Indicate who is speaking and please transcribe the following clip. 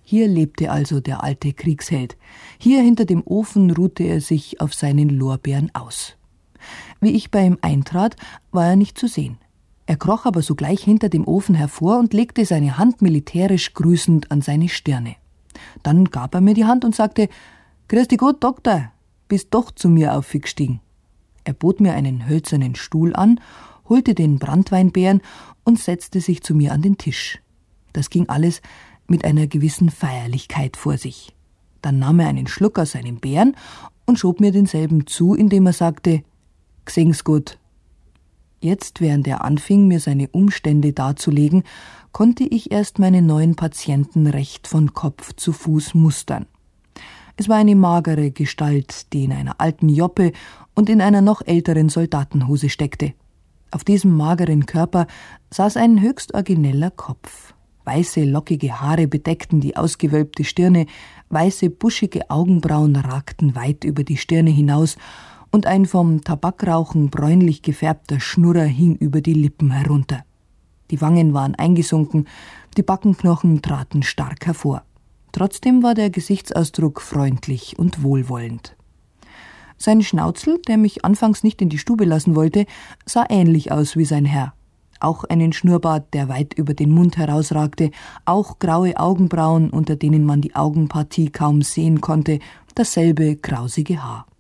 Speaker 1: Hier lebte also der alte Kriegsheld. Hier hinter dem Ofen ruhte er sich auf seinen Lorbeeren aus. Wie ich bei ihm eintrat, war er nicht zu sehen. Er kroch aber sogleich hinter dem Ofen hervor und legte seine Hand militärisch grüßend an seine Stirne. Dann gab er mir die Hand und sagte: »Grüß dich Gott, Doktor, bist doch zu mir aufgestiegen.« Er bot mir einen hölzernen Stuhl an, holte den Branntweinbeeren und setzte sich zu mir an den Tisch. Das ging alles mit einer gewissen Feierlichkeit vor sich. Dann nahm er einen Schluck aus seinem Beeren und schob mir denselben zu, indem er sagte: »G'sehen's gut.« Jetzt, während er anfing, mir seine Umstände darzulegen, konnte ich erst meinen neuen Patienten recht von Kopf zu Fuß mustern. Es war eine magere Gestalt, die in einer alten Joppe und in einer noch älteren Soldatenhose steckte. Auf diesem mageren Körper saß ein höchst origineller Kopf. Weiße, lockige Haare bedeckten die ausgewölbte Stirne, weiße, buschige Augenbrauen ragten weit über die Stirne hinaus und ein vom Tabakrauchen bräunlich gefärbter Schnurrer hing über die Lippen herunter. Die Wangen waren eingesunken, die Backenknochen traten stark hervor. Trotzdem war der Gesichtsausdruck freundlich und wohlwollend. Sein Schnauzel, der mich anfangs nicht in die Stube lassen wollte, sah ähnlich aus wie sein Herr. Auch einen Schnurrbart, der weit über den Mund herausragte, auch graue Augenbrauen, unter denen man die Augenpartie kaum sehen konnte, dasselbe grausige Haar.